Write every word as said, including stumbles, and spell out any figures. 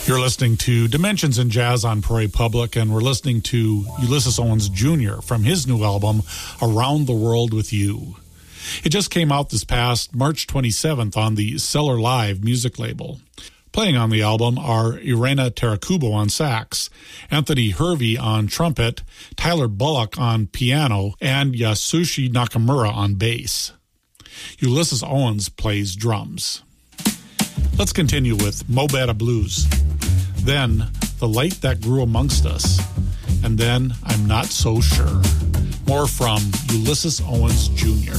You're listening to Dimensions in Jazz on Prairie Public, and we're listening to Ulysses Owens Junior from his new album, Around the World with You. It just came out this past March twenty-seventh on the Cellar Live music label. Playing on the album are Irena Tarakubo on sax, Anthony Hervey on trumpet, Tyler Bullock on piano, and Yasushi Nakamura on bass. Ulysses Owens plays drums. Let's continue with Mo Better Blues. Then, The Light That Grew Amongst Us. And then, I'm Not So Sure. More from Ulysses Owens Junior